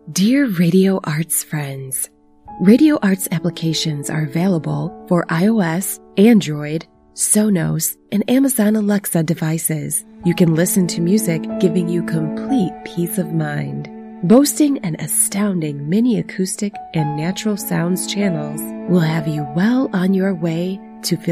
Dear Radio Arts friends, Radio Arts applications are available for iOS, Android, Sonos, and Amazon Alexa devices. You can listen to music, giving you complete peace of mind. Boasting an astounding mini acoustic and natural sounds channels will have you well on your way to